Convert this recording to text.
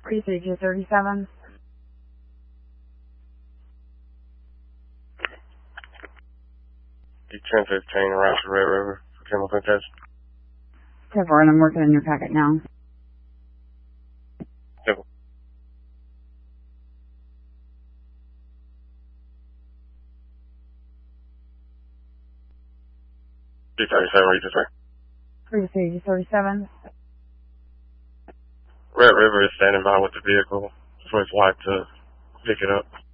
33237. D1015, around to Red River, chemical test. 10-4, and I'm working on your packet now. Simple. D37, what you just say? 337. Red River is standing by with the vehicle for his wife to pick it up.